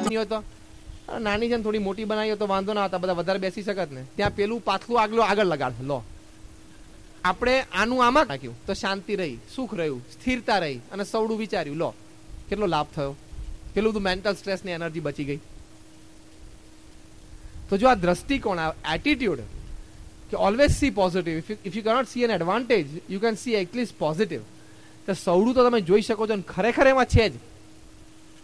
હોય તો નાની છે ને થોડી મોટી બનાવી હોય તો વાંધો ના હતા, બધા વધારે બેસી શકત ને. ત્યાં પેલું પાછલું આગળ લગાડ લો. આપણે આનું આમાં નાખ્યું તો શાંતિ રહી, સુખ રહ્યું, સ્થિરતા રહી અને સવડું વિચાર્યું. લો કેટલો લાભ થયો, કેટલું બધું મેન્ટલ સ્ટ્રેસ ની એનર્જી બચી ગઈ. તો જો આ દ્રષ્ટિકોણ, આ એટીટ્યુડ કે always C positive, if you cannot C N advantage you can see at least positive, તો સવડું તો તમે જોઈ શકો છો. ખરેખર એમાં છે જ